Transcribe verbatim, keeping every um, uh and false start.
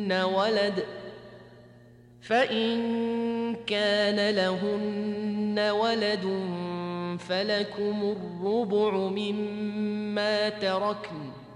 ولد فإن كان لهن ولد فلكم الربع مما تركن